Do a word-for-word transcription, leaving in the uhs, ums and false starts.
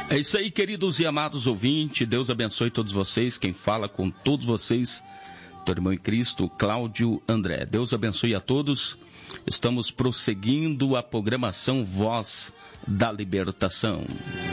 É isso aí, queridos e amados ouvintes. Deus abençoe todos vocês. Quem fala com todos vocês, teu irmão em Cristo, Cláudio André. Deus abençoe a todos. Estamos prosseguindo a programação Voz da Libertação.